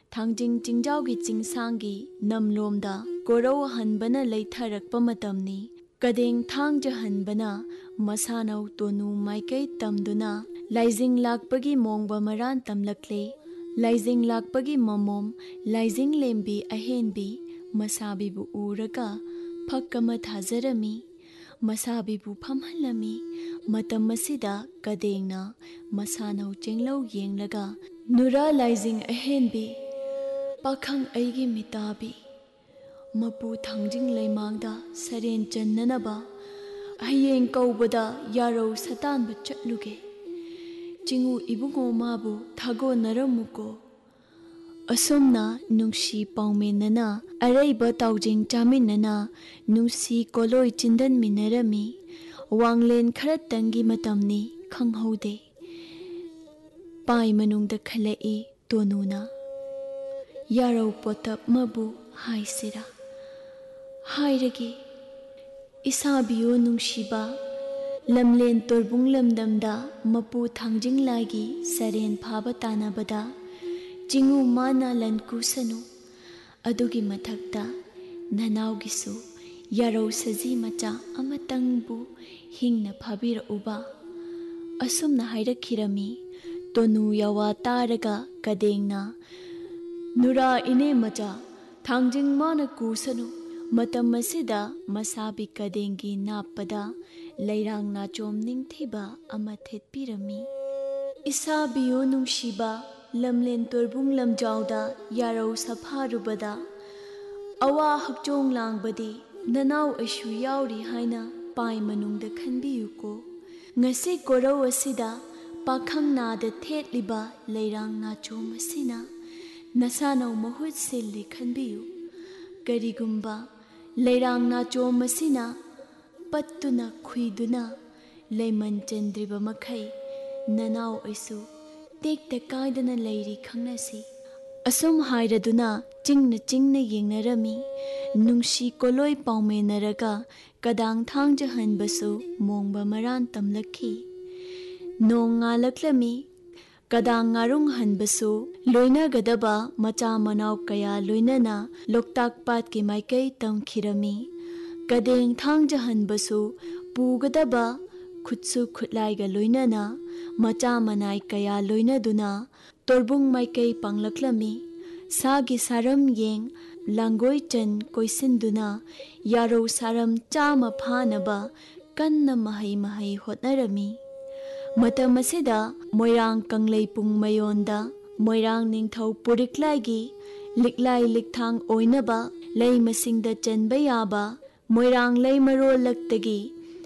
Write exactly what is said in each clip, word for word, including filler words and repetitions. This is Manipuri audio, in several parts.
ꯊꯥꯡꯖꯤꯡ ꯆꯤꯡꯖꯥꯎꯒꯤ ꯆꯤꯡꯁꯥꯡꯒꯤ ꯅꯝꯂꯣꯝꯗ ꯀꯣꯔꯧ ꯍꯟꯕꯅ ꯂꯩꯊꯔꯛꯄ ꯃꯇꯝꯅꯤ꯫ ꯀꯗꯦꯡ ꯊꯥꯡꯖꯍꯟꯕꯅ ꯃꯁꯥꯅꯧ ꯇꯣꯅꯨ ꯃꯥꯏꯀꯩ ꯇꯝꯗꯨꯅ ꯂꯥꯏꯖꯤꯡ ꯂꯥꯛꯄꯒꯤ ꯃꯣꯡꯕ ꯃꯔꯥꯟ ꯇꯝꯂꯛꯂꯦ꯫ ꯂꯥꯏꯖꯤꯡ ꯂꯥꯛꯄꯒꯤ ꯃꯃꯣꯝ ꯂꯥꯏꯖꯤꯡ ꯂꯦꯝꯕꯤ ꯑꯍꯦꯟꯕꯤ ꯃꯁꯥꯕꯤꯕꯨ ꯎꯔꯒ ꯐꯛ ꯑꯃ ꯊꯥꯖꯔꯝꯃꯤ꯫ ꯃꯁꯥꯕꯤꯕꯨ ꯐꯝꯍꯜꯂꯝꯃꯤ꯫ ꯃꯇꯝ ꯑꯁꯤꯗ ꯀꯗꯦꯡꯅ ꯃꯁꯥꯅꯧ ꯆꯦꯡꯂꯧ ꯌꯦꯡꯂꯒ ꯅꯨꯔꯥ ꯂꯥꯏꯖꯤꯡ ꯑꯍꯦꯟꯕꯤ, ꯄꯥꯈꯪ ꯑꯩꯒꯤ ꯃꯤꯇꯥꯕꯤ, ꯃꯄꯨ ꯊꯥꯡꯖꯤꯡ ꯂꯩꯃꯥꯡꯗ ꯁꯔꯦꯟ ꯆꯟꯅꯅꯕ ꯍꯌꯦꯡ ꯀꯧꯕꯗ ꯌꯥꯔꯧ ꯁꯇꯥꯟꯕ ꯆꯠꯂꯨꯒꯦ꯫ ꯆꯤꯡꯎ ꯏꯕꯨꯡꯉꯣ ꯃꯥꯕꯨ ꯊꯥꯒꯣꯟꯅꯔꯝꯃꯨꯀꯣ꯫ ꯑꯁꯨꯝꯅ ꯅꯨꯡꯁꯤ ꯄꯥꯎꯃꯦꯟꯅꯅ ꯑꯔꯩꯕ ꯇꯥꯎꯖꯤꯡ ꯆꯥꯃꯤꯟꯅꯅ ꯅꯨꯡꯁꯤ ꯀꯣꯂꯣꯏ ꯆꯤꯟꯗꯟꯃꯤꯟꯅꯔꯝꯃꯤ꯫ ꯋꯥꯡꯂꯦꯟ ꯈꯔꯇꯪꯒꯤ ꯃꯇꯝꯅꯤ ꯈꯪꯍꯧꯗꯦ꯫ ꯄꯥꯏ ꯃꯅꯨꯡꯗ ꯈꯜꯂꯛꯏ ꯇꯣꯅꯨꯅ, ꯌꯥꯔꯧ ꯄꯣꯠꯇꯞ ꯃꯕꯨ ꯍꯥꯏꯁꯤꯔꯥ? ꯍꯥꯏꯔꯒꯦ ꯏꯁꯥꯕꯤꯌꯣ ꯅꯨꯡꯁꯤꯕ, ꯂꯝꯂꯦꯟ ꯇꯣꯔꯕꯨꯡ ꯂꯝꯗꯝꯗ ꯃꯄꯨ ꯊꯥꯡꯖꯤꯡ ꯂꯥꯏꯒꯤ ꯁꯔꯦꯟ ꯐꯥꯕ ꯇꯥꯟꯅꯕꯗ ꯆꯤꯡꯎ ꯃꯥꯅ ꯂꯟ ꯀꯨꯁꯅꯨ꯫ ꯑꯗꯨꯒꯤ ꯃꯊꯛꯇ ꯅꯅꯥꯎꯒꯤꯁꯨ ꯌꯥꯔꯧ ꯁꯖꯤ ꯃꯆꯥ ꯑꯃꯇꯪꯕꯨ ꯍꯤꯡꯅ ꯐꯥꯕꯤꯔꯛꯎꯕ꯫ ꯑꯁꯨꯝꯅ ꯍꯥꯏꯔꯛꯈꯤꯔꯝꯃꯤ꯫ ꯇꯣꯅꯨ ꯌꯥꯋꯥ ꯇꯥꯔꯒ ꯀꯗꯦꯡꯅ, ꯅꯨꯔꯥ ꯏꯅꯦ ꯃꯆꯥ, ꯊꯥꯡꯖꯤꯡ ꯃꯥꯅ ꯀꯨꯁꯅꯨ꯫ ꯃꯇꯝ ꯑꯁꯤꯗ ꯃꯁꯥꯕꯤ ꯀꯗꯦꯡꯒꯤ ꯅꯥꯞꯄꯗ ꯂꯩꯔꯥꯡ ꯅꯥꯆꯣꯝ ꯅꯤꯡꯊꯤꯕ ꯑꯃ ꯊꯦꯠꯄꯤꯔꯝꯃꯤ꯫ ꯏꯁꯥꯕꯤꯌꯣ ꯅꯨꯡꯁꯤꯕ, ꯂꯝꯂꯦꯟ ꯇꯣꯔꯕꯨꯡ ꯂꯝꯖꯥꯎꯗ ꯌꯥꯔꯧ ꯁꯐꯥꯔꯨꯕꯗ ꯑꯋꯥ ꯍꯛꯆꯣꯡ ꯂꯥꯡꯕꯗꯤ ꯅꯅꯥꯎ ꯑꯩꯁꯨ ꯌꯥꯎꯔꯤ ꯍꯥꯏꯅ ꯄꯥꯏ ꯃꯅꯨꯡꯗ ꯈꯟꯕꯤꯌꯨꯀꯣ꯫ ꯉꯁꯤ ꯀꯣꯔꯧ ꯑꯁꯤꯗ ꯄꯥꯈꯪ ꯅꯥꯗ ꯊꯦꯠꯂꯤꯕ ꯂꯩꯔꯥꯡ ꯅꯥꯆꯣꯝ ꯑꯁꯤꯅ ꯅꯁꯥꯅꯧ ꯃꯍꯨꯠ ꯁꯤꯜꯂꯤ ꯈꯟꯕꯤꯌꯨ꯫ ꯀꯔꯤꯒꯨꯝꯕ ꯂꯩꯔꯥꯡ ꯅꯥꯆꯣꯝ ꯑꯁꯤꯅ ꯄꯠꯇꯨꯅ ꯈꯨꯏꯗꯨꯅ ꯂꯩꯃꯟ ꯆꯟꯗ꯭ꯔꯤꯕ ꯃꯈꯩ ꯅꯅꯥꯎ ꯑꯩꯁꯨ ꯇꯦꯛꯇ ꯀꯥꯏꯗꯅ ꯂꯩꯔꯤ ꯈꯪꯅꯁꯤ꯫ ꯑꯁꯨꯝ ꯍꯥꯏꯔꯗꯨꯅ ꯆꯤꯡꯅ ꯆꯤꯡꯅ ꯌꯦꯡꯅꯔꯝꯃꯤ꯫ ꯅꯨꯡꯁꯤ ꯀꯣꯂꯣꯏ ꯄꯥꯎꯃꯦꯟꯅꯔꯒ ꯀꯗꯥꯡ ꯊꯥꯡꯖꯍꯟꯕꯁꯨ ꯃꯣꯡꯕ ꯃꯔꯥꯟ ꯇꯝꯂꯛꯈꯤ꯫ ꯅꯣꯡ ꯉꯥꯜꯂꯛꯂꯝꯃꯤ꯫ ꯀꯗꯥꯡ ꯉꯥꯔꯨꯡ ꯍꯟꯕꯁꯨ ꯂꯣꯏꯅꯒꯗꯕ ꯃꯆꯥ ꯃꯅꯥꯎ ꯀꯌꯥ ꯂꯣꯏꯅꯅ ꯂꯣꯛꯇꯥꯛ ꯄꯥꯠꯀꯤ ꯃꯥꯏꯀꯩ ꯇꯝꯈꯤꯔꯝꯃꯤ꯫ ꯀꯗꯦꯡ ꯊꯥꯡꯖꯍꯟꯕꯁꯨ ꯄꯨꯒꯗꯕ ꯈꯨꯠꯁꯨ ꯈꯨꯠꯂꯥꯏꯒ ꯂꯣꯏꯅꯅ ꯃꯆꯥ ꯃꯅꯥꯏ ꯀꯌꯥ ꯂꯣꯏꯅꯗꯨꯅ ꯇꯣꯔꯕꯨꯡ ꯃꯥꯏꯀꯩ ꯄꯥꯡꯂꯛꯂꯝꯃꯤ꯫ ꯁꯥꯒꯤ ꯁꯥꯔꯝ ꯌꯦꯡ ꯂꯥꯡꯒꯣꯏ ꯆꯟ ꯀꯣꯏꯁꯤꯟꯗꯨꯅ ꯌꯥꯔꯧ ꯁꯥꯔꯝ ꯆꯥꯃ ꯐꯥꯅꯕ ꯀꯟꯅ ꯃꯍꯩ ꯃꯍꯩ ꯍꯣꯠꯅꯔꯝꯃꯤ꯫ ꯃꯇꯝ ꯑꯁꯤꯗ ꯃꯣꯏꯔꯥꯡ ꯀꯪꯂꯩꯄꯨꯡ ꯃꯌꯣꯟꯗ ꯃꯣꯏꯔꯥꯡ ꯅꯤꯡꯊꯧ ꯄꯨꯔꯤꯛꯂꯥꯏꯒꯤ ꯂꯤꯛꯂꯥꯏ ꯂꯤꯛꯊꯥꯡ ꯑꯣꯏꯅꯕ ꯂꯩ ꯃꯁꯤꯡꯗ ꯆꯟꯕ ꯌꯥꯕ ꯃꯣꯏꯔꯥꯡ ꯂꯩꯃꯔꯣꯜꯂꯛꯇꯒꯤ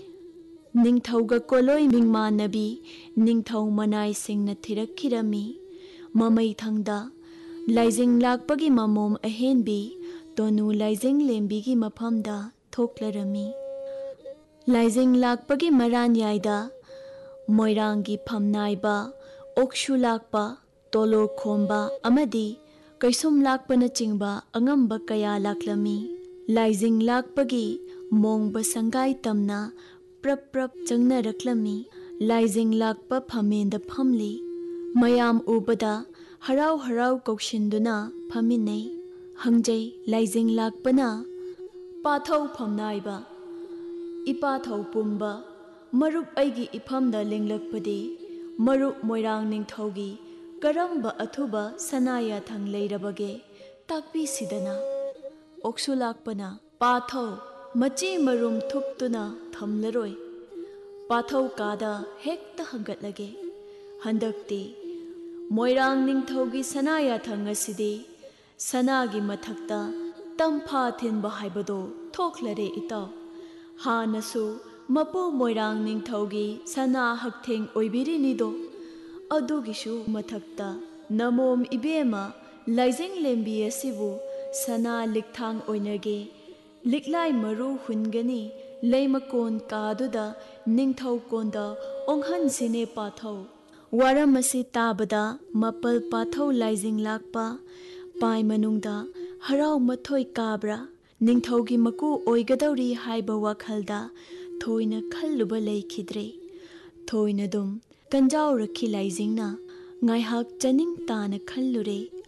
ꯅꯤꯡꯊꯧꯒ ꯀꯣꯂꯣꯏ ꯃꯤꯡꯃꯥꯟꯅꯕꯤ ꯅꯤꯡꯊꯧ ꯃꯅꯥꯏꯁꯤꯡꯅ ꯊꯤꯔꯛꯈꯤꯔꯝꯃꯤ꯫ ꯃꯃꯩꯊꯪꯗ ꯂꯥꯏꯖꯤꯡ ꯂꯥꯛꯄꯒꯤ ꯃꯃꯣꯝ ꯑꯍꯦꯟꯕꯤ ꯇꯣꯅꯨ ꯂꯥꯏꯖꯤꯡ ꯂꯦꯝꯕꯤꯒꯤ ꯃꯐꯝꯗ ꯊꯣꯛꯂꯔꯝꯃꯤ꯫ ꯂꯥꯏꯖꯤꯡ ꯂꯥꯛꯄꯒꯤ ꯃꯔꯥꯟꯌꯥꯏꯗ ꯃꯣꯏꯔꯥꯡꯒꯤ ꯐꯝꯅꯥꯏꯕ, ꯑꯣꯛꯁꯨ ꯂꯥꯛꯄ, ꯇꯣꯂꯣ ꯈꯣꯝꯕ ꯑꯃꯗꯤ ꯀꯩꯁꯨꯝ ꯂꯥꯛꯄꯅꯆꯤꯡꯕ ꯑꯉꯝꯕ ꯀꯌꯥ ꯂꯥꯛꯂꯝꯃꯤ꯫ ꯂꯥꯏꯖꯤꯡ ꯂꯥꯛꯄꯒꯤ ꯃꯣꯡꯕ ꯁꯪꯒꯥꯏ ꯇꯝꯅ ꯄ꯭ꯔꯞ ꯄ꯭ꯔꯞ ꯆꯪꯅꯔꯛꯂꯝꯃꯤ꯫ ꯂꯥꯏꯖꯤꯡ ꯂꯥꯛꯄ ꯐꯝꯃꯦꯟꯗ ꯐꯝꯂꯤ꯫ ꯃꯌꯥꯝ ꯎꯕꯗ ꯍꯔꯥꯎ ꯍꯔꯥꯎ ꯀꯧꯁꯤꯟꯗꯨꯅ ꯐꯝꯃꯤꯟꯅꯩ꯫ ꯍꯪꯖꯩ ꯂꯥꯏꯖꯤꯡ ꯂꯥꯛꯄꯅ, ꯄꯥꯊꯧ ꯐꯝꯅꯥꯏꯕ, ꯏꯄꯥꯊꯧ ꯄꯨꯝꯕ, ꯃꯔꯨꯞ ꯑꯩꯒꯤ ꯏꯐꯝꯗ ꯂꯦꯡꯂꯛꯄꯗꯤ ꯃꯔꯨꯞ ꯃꯣꯏꯔꯥꯡ ꯅꯤꯡꯊꯧꯒꯤ ꯀꯔꯝꯕ ꯑꯊꯨꯕ ꯁꯅꯥ ꯌꯥꯊꯪ ꯂꯩꯔꯕꯒꯦ ꯇꯥꯛꯄꯤꯁꯤꯗꯅ꯫ ꯑꯣꯛꯁꯨ ꯂꯥꯛꯄꯅ, ꯄꯥꯊꯧ ꯃꯆꯤ ꯃꯔꯨꯝ ꯊꯨꯞꯇꯨꯅ ꯊꯝꯂꯔꯣꯏ, ꯄꯥꯊꯧ ꯀꯥꯗ ꯍꯦꯛꯇ ꯍꯪꯒꯠꯂꯒꯦ꯫ ꯍꯟꯗꯛꯇꯤ ꯃꯣꯏꯔꯥꯡ ꯅꯤꯡꯊꯧꯒꯤ ꯁꯅꯥ ꯌꯥꯊꯪ ꯑꯁꯤꯗꯤ ꯁꯅꯥꯒꯤ ꯃꯊꯛꯇ ꯇꯝꯐꯥ ꯊꯤꯟꯕ ꯍꯥꯏꯕꯗꯣ ꯊꯣꯛꯂꯔꯦ ꯏꯇꯥꯎ꯫ ꯍꯥꯟꯅꯁꯨ ꯃꯄꯨ ꯃꯣꯏꯔꯥꯡ ꯅꯤꯡꯊꯧꯒꯤ ꯁꯅꯥ ꯍꯛꯊꯦꯡ ꯑꯣꯏꯕꯤꯔꯤꯅꯤꯗꯣ꯫ ꯑꯗꯨꯒꯤꯁꯨ ꯃꯊꯛꯇ ꯅꯃꯣꯝ ꯏꯕꯦꯝꯃ ꯂꯥꯏꯖꯤꯡ ꯂꯦꯝꯕꯤ ꯑꯁꯤꯕꯨ ꯁꯅꯥ ꯂꯤꯛꯊꯥꯡ ꯑꯣꯏꯅꯒꯦ, ꯂꯤꯛꯂꯥꯏ ꯃꯔꯨ ꯍꯨꯟꯒꯅꯤ ꯂꯩꯃꯀꯣꯟ ꯀꯥꯗꯨꯗ ꯅꯤꯡꯊꯧ ꯀꯣꯟꯗ ꯑꯣꯡꯍꯟꯁꯤꯅꯦ ꯄꯥꯊꯧ꯫ ꯋꯥꯔꯝ ꯑꯁꯤ ꯇꯥꯕꯗ ꯃꯄꯜ ꯄꯥꯊꯧ ꯂꯥꯏꯖꯤꯡ ꯂꯥꯛꯄ ꯄꯥꯏ ꯃꯅꯨꯡꯗ ꯍꯔꯥꯎ ꯃꯊꯣꯏ ꯀꯥꯕ꯭ꯔꯥ ꯅꯤꯡꯊꯧꯒꯤ ꯃꯀꯨ ꯑꯣꯏꯒꯗꯧꯔꯤ ꯍꯥꯏꯕ ꯋꯥꯈꯜꯗ ꯊꯣꯏꯅ ꯈꯜꯂꯨꯕ ꯂꯩꯈꯤꯗ꯭ꯔꯦ꯫ ꯊꯣꯏꯅꯗꯨꯝ ꯀꯟꯖꯥꯎꯔꯛꯈꯤ ꯂꯥꯏꯖꯤꯡꯅ꯫ ꯉꯥꯏꯍꯥꯛ ꯆꯅꯤꯡ ꯇꯥꯅ ꯈꯜꯂꯨꯔꯦ꯫